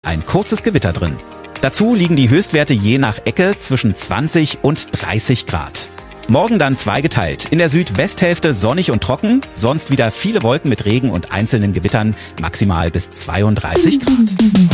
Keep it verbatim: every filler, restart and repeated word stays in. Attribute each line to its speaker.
Speaker 1: ein kurzes Gewitter drin. Dazu liegen die Höchstwerte je nach Ecke zwischen zwanzig und dreißig Grad. Morgen dann zweigeteilt. In der Südwesthälfte sonnig und trocken, sonst wieder viele Wolken mit Regen und einzelnen Gewittern, maximal bis zweiunddreißig Grad.